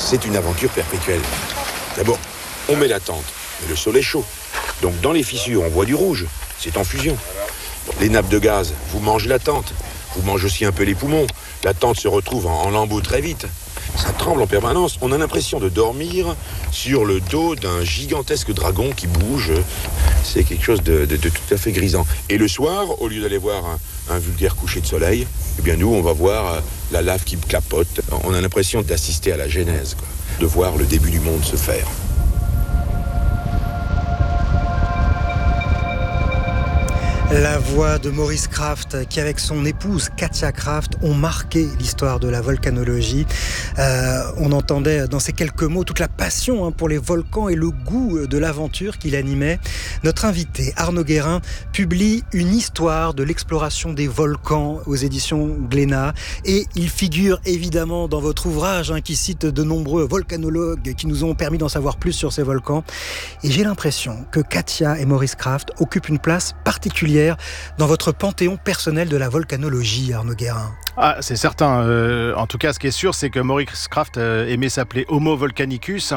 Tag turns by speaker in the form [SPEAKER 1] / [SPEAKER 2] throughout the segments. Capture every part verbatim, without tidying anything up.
[SPEAKER 1] c'est une aventure perpétuelle. D'abord, on met la tente, mais le sol est chaud. Donc dans les fissures, on voit du rouge. C'est en fusion. Les nappes de gaz, vous mangez la tente. Vous mangez aussi un peu les poumons. La tente se retrouve en, en lambeaux très vite. Ça tremble en permanence. On a l'impression de dormir sur le dos d'un gigantesque dragon qui bouge. C'est quelque chose de, de, de tout à fait grisant. Et le soir, au lieu d'aller voir un, un vulgaire coucher de soleil, eh bien nous, on va voir la lave qui clapote. On a l'impression d'assister à la genèse, quoi. De voir le début du monde se faire.
[SPEAKER 2] La voix de Maurice Krafft, qui avec son épouse Katia Krafft ont marqué l'histoire de la volcanologie. Euh, on entendait dans ces quelques mots toute la passion hein, pour les volcans et le goût de l'aventure qu'il animait. Notre invité, Arnaud Guérin, publie une histoire de l'exploration des volcans aux éditions Glénat. Et il figure évidemment dans votre ouvrage hein, qui cite de nombreux volcanologues qui nous ont permis d'en savoir plus sur ces volcans. Et j'ai l'impression que Katia et Maurice Krafft occupent une place particulière dans votre panthéon personnel de la volcanologie, Arnaud Guérin.
[SPEAKER 3] Ah, c'est certain. Euh, en tout cas, ce qui est sûr, c'est que Maurice Krafft euh, aimait s'appeler Homo Volcanicus.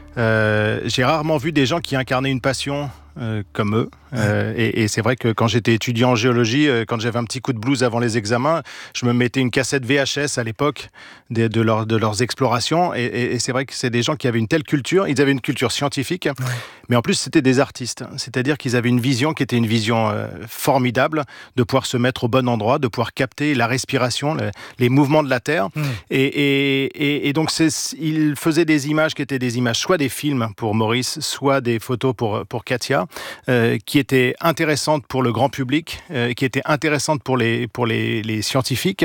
[SPEAKER 3] Euh, j'ai rarement vu des gens qui incarnaient une passion euh, comme eux. Euh, et, et c'est vrai que quand j'étais étudiant en géologie, euh, quand j'avais un petit coup de blues avant les examens, je me mettais une cassette V H S à l'époque de, de, leur, de leurs explorations. Et, et, et c'est vrai que c'est des gens qui avaient une telle culture. Ils avaient une culture scientifique, ouais. Mais en plus c'était des artistes. C'est-à-dire qu'ils avaient une vision qui était une vision euh, formidable, de pouvoir se mettre au bon endroit, de pouvoir capter la respiration, le, les mouvements de la Terre. Mmh. Et, et, et, et donc c'est, ils faisaient des images qui étaient des images, soit des films pour Maurice, soit des photos pour, pour Katia, euh, qui étaient intéressantes pour le grand public, euh, qui étaient intéressantes pour les, pour les, les scientifiques.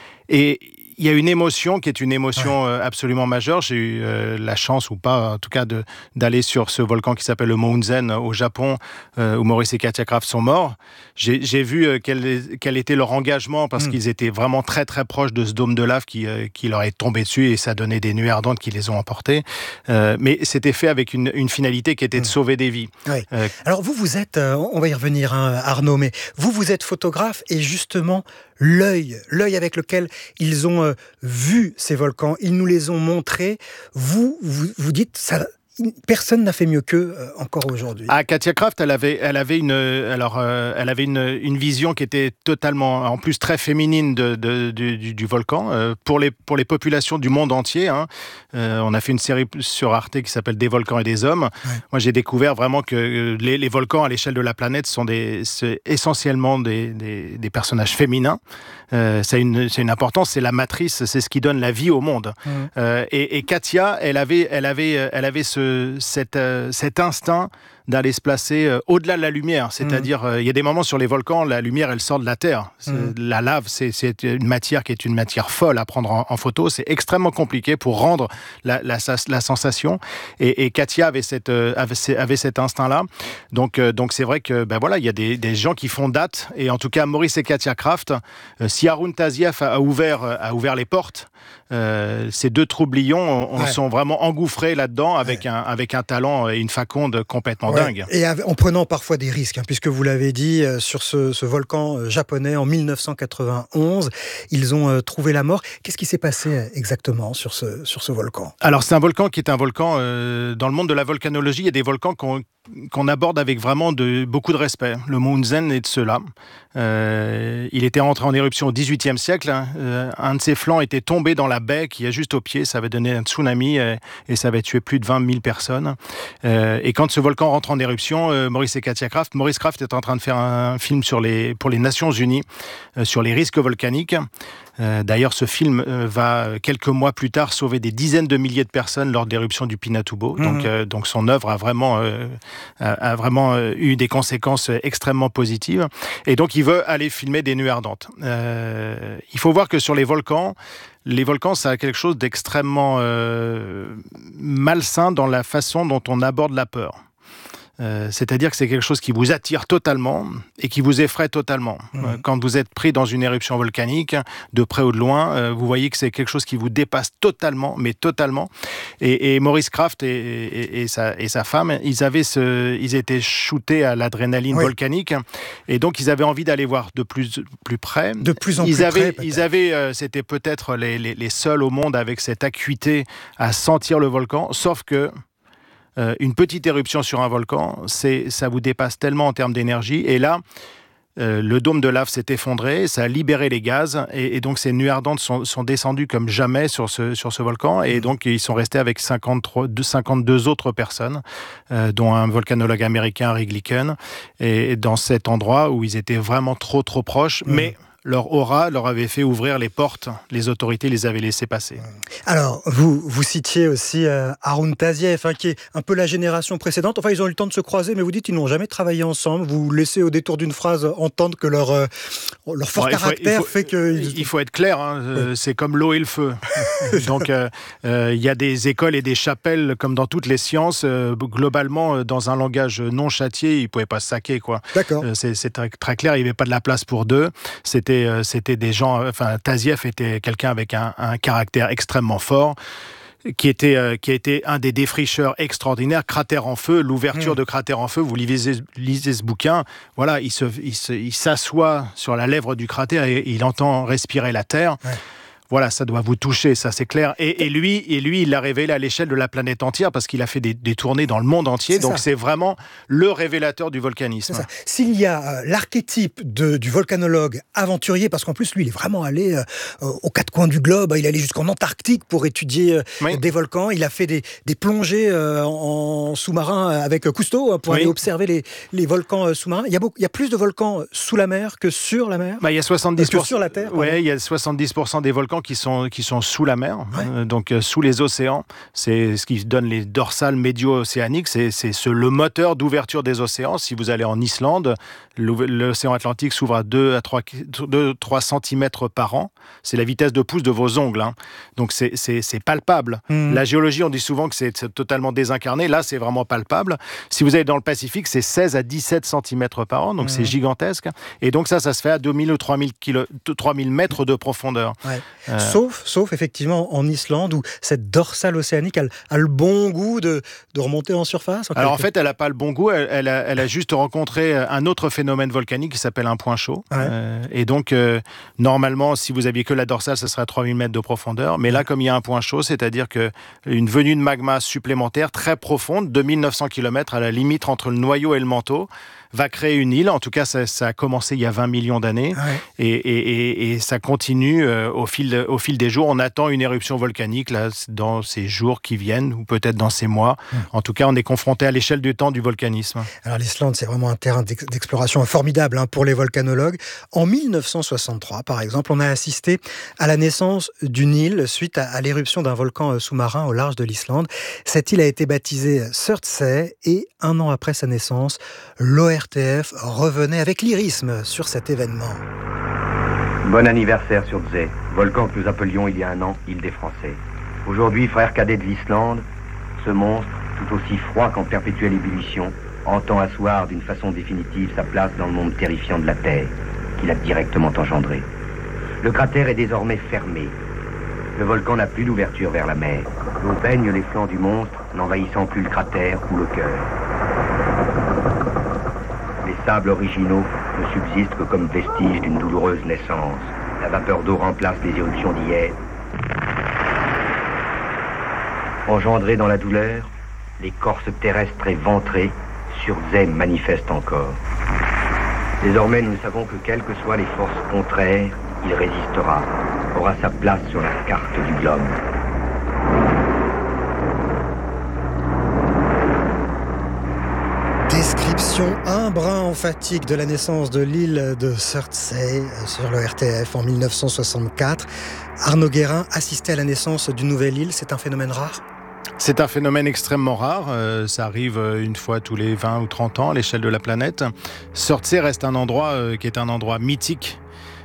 [SPEAKER 3] Et il y a une émotion qui est une émotion ouais. absolument majeure. J'ai eu euh, la chance, ou pas, en tout cas, de, d'aller sur ce volcan qui s'appelle le Mont Unzen au Japon, euh, où Maurice et Katia Krafft sont morts. J'ai, j'ai vu euh, quel, quel était leur engagement, parce mmh. qu'ils étaient vraiment très très proches de ce dôme de lave qui, euh, qui leur est tombé dessus, et ça donnait des nuées ardentes qui les ont emportés. Euh, mais c'était fait avec une, une finalité qui était mmh. de sauver des vies.
[SPEAKER 2] Oui. Euh, Alors vous, vous êtes, euh, on va y revenir, hein, Arnaud, mais vous, vous êtes photographe, et justement, l'œil, l'œil avec lequel ils ont euh, vu ces volcans, ils nous les ont montrés. Vous, vous, vous dites, ça, personne n'a fait mieux qu'eux euh, encore aujourd'hui.
[SPEAKER 3] Ah, Katia Krafft, elle avait, elle avait une, alors, euh, elle avait une, une vision qui était totalement, en plus très féminine de, de, du, du, du volcan euh, pour les, pour les populations du monde entier. Hein. Euh, on a fait une série sur Arte qui s'appelle Des volcans et des hommes. Ouais. Moi, j'ai découvert vraiment que les, les volcans à l'échelle de la planète sont des, c'est essentiellement des, des, des personnages féminins. Euh, c'est une, c'est une importance, c'est la matrice, c'est ce qui donne la vie au monde. Mmh. Euh, et, et Katia, elle avait, elle avait, elle avait ce, cet, euh, cet instinct d'aller se placer euh, au-delà de la lumière. C'est-à-dire, euh, il y a des moments sur les volcans, la lumière, elle sort de la terre. Mmh. La lave, c'est, c'est une matière qui est une matière folle à prendre en, en photo. C'est extrêmement compliqué pour rendre la, la, la sensation. Et, et Katia avait, cette, euh, avait, avait cet instinct-là. Donc, euh, donc c'est vrai que, ben voilà, il y a des, des gens qui font date. Et en tout cas, Maurice et Katia Krafft, euh, si Haroun Tazieff a ouvert, a ouvert les portes, euh, ces deux troublions on, on ouais. sont vraiment engouffrés là-dedans avec, ouais. un, avec un talent et une faconde complètement ouais. dingue.
[SPEAKER 2] Et en prenant parfois des risques, hein, puisque vous l'avez dit, euh, sur ce, ce volcan japonais en dix-neuf cent quatre-vingt-onze, ils ont euh, trouvé la mort. Qu'est-ce qui s'est passé exactement sur ce, sur ce volcan ?
[SPEAKER 3] Alors c'est un volcan qui est un volcan, euh, dans le monde de la volcanologie, il y a des volcans qu'on, qu'on aborde avec vraiment de, beaucoup de respect. Le Mont Unzen est de ceux-là. Euh, il était rentré en éruption au dix-huitième siècle. Hein. Euh, un de ses flancs était tombé dans la baie qui est juste au pied. Ça avait donné un tsunami et, et ça avait tué plus de vingt mille personnes. Euh, et quand ce volcan rentre en éruption, euh, Maurice et Katia Krafft, Maurice Krafft est en train de faire un film sur les, pour les Nations Unies euh, sur les risques volcaniques. Euh, d'ailleurs, ce film euh, va, quelques mois plus tard, sauver des dizaines de milliers de personnes lors de l'éruption du Pinatubo. Mmh. Donc, euh, donc son œuvre a vraiment, euh, a, a vraiment euh, eu des conséquences extrêmement positives. Et donc, il veut aller filmer des nuées ardentes. Euh, il faut voir que sur les volcans, les volcans, ça a quelque chose d'extrêmement euh, malsain dans la façon dont on aborde la peur. Euh, c'est-à-dire que c'est quelque chose qui vous attire totalement et qui vous effraie totalement. Mmh. Euh, quand vous êtes pris dans une éruption volcanique, de près ou de loin, euh, vous voyez que c'est quelque chose qui vous dépasse totalement, mais totalement. Et, et Maurice Krafft et, et, et, sa, et sa femme, ils, avaient ce, ils étaient shootés à l'adrénaline oui. volcanique, et donc ils avaient envie d'aller voir de plus, plus près.
[SPEAKER 2] De plus en
[SPEAKER 3] ils
[SPEAKER 2] plus
[SPEAKER 3] avaient,
[SPEAKER 2] près,
[SPEAKER 3] ils avaient, euh, c'était peut-être les, les, les seuls au monde avec cette acuité à sentir le volcan, sauf que Euh, une petite éruption sur un volcan, c'est, ça vous dépasse tellement en termes d'énergie. Et là, euh, le dôme de lave s'est effondré, ça a libéré les gaz. Et, et donc, ces nuées ardentes sont, sont descendues comme jamais sur ce, sur ce volcan. Et donc, ils sont restés avec cinquante-trois, cinquante-deux autres personnes, euh, dont un volcanologue américain, Rick Glicken, et, et dans cet endroit où ils étaient vraiment trop, trop proches. Mmh. Mais leur aura leur avait fait ouvrir les portes. Les autorités les avaient laissés passer.
[SPEAKER 2] Alors, vous, vous citiez aussi euh, Haroun Tazieff, hein, qui est un peu la génération précédente. Enfin, ils ont eu le temps de se croiser, mais vous dites qu'ils n'ont jamais travaillé ensemble. Vous laissez au détour d'une phrase entendre que leur, euh, leur fort ouais, caractère il faut, il faut, fait que...
[SPEAKER 3] Il faut être clair, hein, euh, c'est comme l'eau et le feu. Donc, il euh, euh, y a des écoles et des chapelles, comme dans toutes les sciences. Euh, globalement, dans un langage non châtié, ils ne pouvaient pas se saquer, quoi.
[SPEAKER 2] D'accord.
[SPEAKER 3] Euh, c'est, c'est très, très clair, il n'y avait pas de la place pour deux. C'était C'était des gens, enfin Tazieff était quelqu'un avec un, un caractère extrêmement fort, qui était, euh, qui a été un des défricheurs extraordinaires. Cratère en feu, l'ouverture mmh. de Cratère en feu, vous lisez, lisez ce bouquin, voilà, il, se, il, se, il s'assoit sur la lèvre du cratère et il entend respirer la terre. Ouais. Voilà, ça doit vous toucher, ça c'est clair. Et, et, lui, et lui, il l'a révélé à l'échelle de la planète entière parce qu'il a fait des, des tournées dans le monde entier. C'est donc ça. C'est vraiment le révélateur du volcanisme.
[SPEAKER 2] C'est ça. S'il y a euh, l'archétype de, du volcanologue aventurier, parce qu'en plus lui, il est vraiment allé euh, aux quatre coins du globe, il est allé jusqu'en Antarctique pour étudier euh, oui. des volcans. Il a fait des, des plongées euh, en, en sous-marin avec Cousteau pour oui. aller observer les, les volcans euh, sous-marins. Il y, a beaucoup, il y a plus de volcans sous la mer que sur la mer.
[SPEAKER 3] Bah, il y a soixante-dix pour cent
[SPEAKER 2] que sur la terre.
[SPEAKER 3] Oui, il y a soixante-dix pour cent des volcans qui sont, qui sont sous la mer, ouais. euh, donc euh, sous les océans. C'est ce qui donne les dorsales médio-océaniques. C'est, c'est ce, le moteur d'ouverture des océans. Si vous allez en Islande, l'océan Atlantique s'ouvre à deux à trois centimètres par an. C'est la vitesse de pouce de vos ongles. Hein. Donc c'est, c'est, c'est palpable. Mmh. La géologie, on dit souvent que c'est, c'est totalement désincarné. Là, c'est vraiment palpable. Si vous allez dans le Pacifique, c'est seize à dix-sept centimètres par an. Donc mmh. c'est gigantesque. Et donc ça, ça se fait à deux mille ou trois mille mètres de profondeur.
[SPEAKER 2] Ouais. Euh... Sauf, sauf effectivement en Islande où cette dorsale océanique a, a le bon goût de, de remonter en surface. En
[SPEAKER 3] Alors en fait, elle n'a pas le bon goût. Elle, elle, a, elle a juste rencontré un autre phénomène volcanique qui s'appelle un point chaud. Ouais. Euh, et donc, euh, normalement, si vous aviez que la dorsale, ça serait à trois mille mètres de profondeur. Mais là, comme il y a un point chaud, c'est-à-dire qu'une venue de magma supplémentaire très profonde, deux mille neuf cents kilomètres à la limite entre le noyau et le manteau, va créer une île. En tout cas, ça, ça a commencé il y a vingt millions d'années. Ouais. Et, et, et, et ça continue euh, au, fil, au fil des jours. On attend une éruption volcanique là, dans ces jours qui viennent, ou peut-être dans ces mois. Mmh. En tout cas, on est confronté à l'échelle du temps du volcanisme.
[SPEAKER 2] Alors l'Islande, c'est vraiment un terrain d'exploration formidable hein, pour les volcanologues. En mille neuf cent soixante-trois, par exemple, on a assisté à la naissance d'une île suite à, à l'éruption d'un volcan sous-marin au large de l'Islande. Cette île a été baptisée Surtsey et un an après sa naissance, l'O R T F revenait avec lyrisme sur cet événement.
[SPEAKER 4] Bon anniversaire Surtsey, volcan que nous appelions il y a un an île des Français. Aujourd'hui, frère cadet de l'Islande, ce monstre, tout aussi froid qu'en perpétuelle ébullition, entend asseoir d'une façon définitive sa place dans le monde terrifiant de la Terre, qu'il a directement engendré. Le cratère est désormais fermé. Le volcan n'a plus d'ouverture vers la mer. L'eau baigne les flancs du monstre, n'envahissant plus le cratère ou le cœur. Les sables originaux ne subsistent que comme vestiges d'une douloureuse naissance. La vapeur d'eau remplace les éruptions d'hier. Engendrés dans la douleur, l'écorce terrestre est ventrée, Surtsey manifeste encore. Désormais, nous savons que quelles que soient les forces contraires, il résistera, aura sa place sur la carte du globe.
[SPEAKER 2] Description un brin emphatique de la naissance de l'île de Surtsey sur l'O R T F en mille neuf cent soixante-quatre. Arnaud Guérin, assister à la naissance d'une nouvelle île, c'est un phénomène rare ?
[SPEAKER 3] C'est un phénomène extrêmement rare. Euh, ça arrive une fois tous les vingt ou trente ans à l'échelle de la planète. Surtsey reste un endroit euh, qui est un endroit mythique.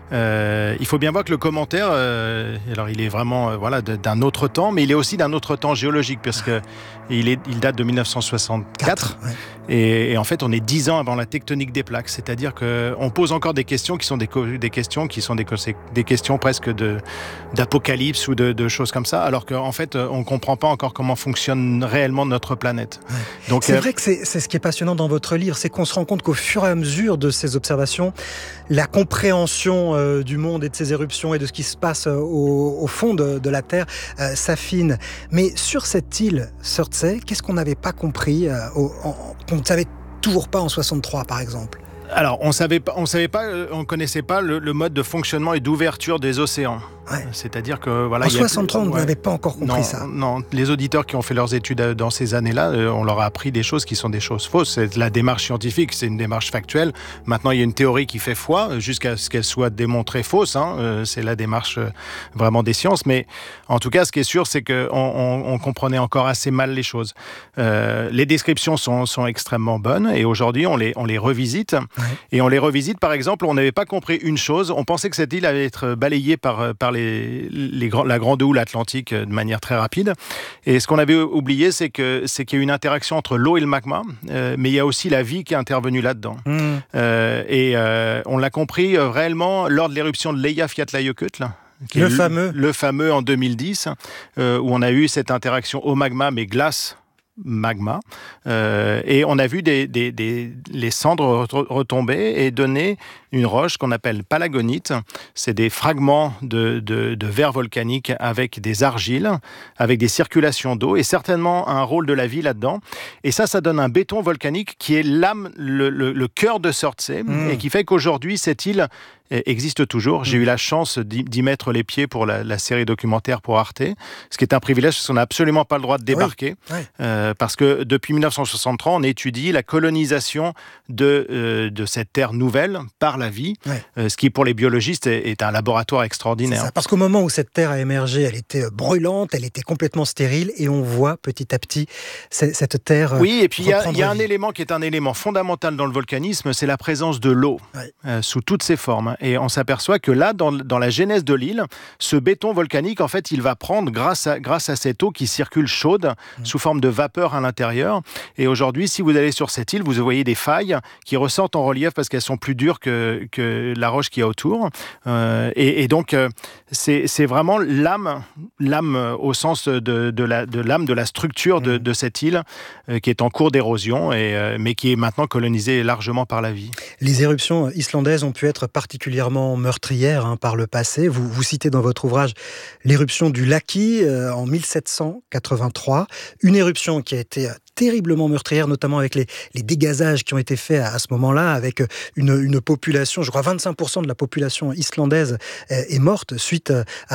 [SPEAKER 3] Euh, il faut bien voir que le commentaire, euh, alors il est vraiment euh, voilà, de, d'un autre temps, mais il est aussi d'un autre temps géologique, parce que il, est, il date de mille neuf cent soixante-quatre. Ouais. Et, et en fait, on est dix ans avant la tectonique des plaques. C'est-à-dire qu'on pose encore des questions qui sont des, des questions qui sont des, des questions presque de, d'apocalypse ou de, de choses comme ça, alors qu'en fait, on ne comprend pas encore comment fonctionne réellement notre planète.
[SPEAKER 2] Ouais. Donc, c'est euh... vrai que c'est, c'est ce qui est passionnant dans votre livre, c'est qu'on se rend compte qu'au fur et à mesure de ces observations, la compréhension euh, du monde et de ses éruptions et de ce qui se passe euh, au, au fond de, de la Terre euh, s'affine. Mais sur cette île Surtsey, qu'est-ce qu'on n'avait pas compris, euh, au, en, qu'on ne savait toujours pas en soixante-trois, par exemple?
[SPEAKER 3] Alors, on savait pas, on savait pas, on connaissait pas le, le mode de fonctionnement et d'ouverture des océans.
[SPEAKER 2] Ouais.
[SPEAKER 3] C'est-à-dire que voilà.
[SPEAKER 2] En soixante-trois, on n'avait pas encore compris
[SPEAKER 3] non,
[SPEAKER 2] ça.
[SPEAKER 3] Non, les auditeurs qui ont fait leurs études dans ces années-là, on leur a appris des choses qui sont des choses fausses. C'est la démarche scientifique, c'est une démarche factuelle. Maintenant, il y a une théorie qui fait foi jusqu'à ce qu'elle soit démontrée fausse. Hein. C'est la démarche vraiment des sciences. Mais en tout cas, ce qui est sûr, c'est qu'on on, on comprenait encore assez mal les choses. Euh, les descriptions sont, sont extrêmement bonnes et aujourd'hui, on les, on les revisite. Ouais. Et on les revisite. Par exemple, on n'avait pas compris une chose. On pensait que cette île allait être balayée par, par les, les, la grande houle atlantique de manière très rapide. Et ce qu'on avait oublié, c'est, que, c'est qu'il y a une interaction entre l'eau et le magma, euh, mais il y a aussi la vie qui est intervenue là-dedans. Mmh. Euh, et euh, on l'a compris euh, réellement lors de l'éruption de l'Eyjafjallajökull.
[SPEAKER 2] Le fameux.
[SPEAKER 3] Le fameux en deux mille dix, euh, où on a eu cette interaction eau magma, mais glace magma, euh, et on a vu des, des, des, les cendres retomber et donner une roche qu'on appelle palagonite. C'est des fragments de, de, de verre volcanique avec des argiles, avec des circulations d'eau, et certainement un rôle de la vie là-dedans. Et ça, ça donne un béton volcanique qui est l'âme, le, le, le cœur de Surtsey, mmh. et qui fait qu'aujourd'hui, cette île existe toujours. J'ai mmh. eu la chance d'y, d'y mettre les pieds pour la, la série documentaire pour Arte, ce qui est un privilège parce qu'on n'a absolument pas le droit de débarquer. Oui. Oui. Euh, parce que depuis mille neuf cent soixante-trois, on étudie la colonisation de, euh, de cette terre nouvelle par la vie, oui. euh, ce qui pour les biologistes est, est un laboratoire extraordinaire.
[SPEAKER 2] C'est ça, parce qu'au moment où cette terre a émergé, elle était brûlante, elle était complètement stérile, et on voit petit à petit cette terre.
[SPEAKER 3] Oui, et puis il y a, y a un élément qui est un élément fondamental dans le volcanisme, c'est la présence de l'eau, oui. euh, sous toutes ses formes. Et on s'aperçoit que là, dans, dans la genèse de l'île, ce béton volcanique, en fait, il va prendre, grâce à, grâce à cette eau qui circule chaude, mmh. sous forme de vapeur à l'intérieur. Et aujourd'hui, si vous allez sur cette île, vous voyez des failles qui ressortent en relief parce qu'elles sont plus dures que, que la roche qu'il y a autour. Euh, et, et donc, euh, c'est, c'est vraiment l'âme, l'âme au sens de, de, la, de l'âme de la structure de, de cette île euh, qui est en cours d'érosion, et, euh, mais qui est maintenant colonisée largement par la vie.
[SPEAKER 2] Les éruptions islandaises ont pu être particulièrement meurtrière hein, par le passé. Vous, vous citez dans votre ouvrage l'éruption du Laki euh, en mille sept cent quatre-vingt-trois, une éruption qui a été terriblement meurtrière, notamment avec les, les dégazages qui ont été faits à, à ce moment-là, avec une, une population, je crois vingt-cinq pour cent de la population islandaise est, est morte suite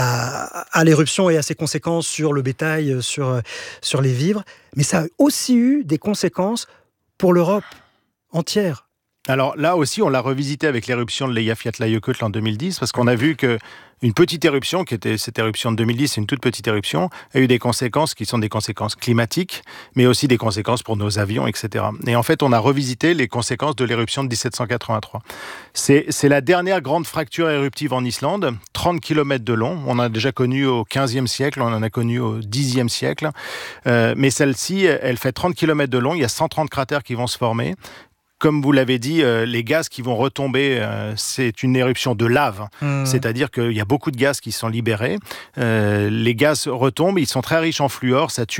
[SPEAKER 2] à, à l'éruption et à ses conséquences sur le bétail, sur, sur les vivres. Mais ça a aussi eu des conséquences pour l'Europe entière.
[SPEAKER 3] Alors là aussi, on l'a revisité avec l'éruption de l'Eyjafjallajökull en deux mille dix, parce qu'on a vu qu'une petite éruption, qui était cette éruption de deux mille dix, c'est une toute petite éruption, a eu des conséquences qui sont des conséquences climatiques, mais aussi des conséquences pour nos avions, et cetera. Et en fait, on a revisité les conséquences de l'éruption de dix-sept cent quatre-vingt-trois. C'est, c'est la dernière grande fracture éruptive en Islande, trente kilomètres de long. On en a déjà connu au quinzième siècle, on en a connu au dixième siècle. Euh, mais celle-ci, elle fait trente kilomètres de long, il y a cent trente cratères qui vont se former. Comme vous l'avez dit, euh, les gaz qui vont retomber, euh, c'est une éruption de lave. Mmh. C'est-à-dire qu'il y a beaucoup de gaz qui sont libérés. Euh, les gaz retombent, ils sont très riches en fluor, ça tue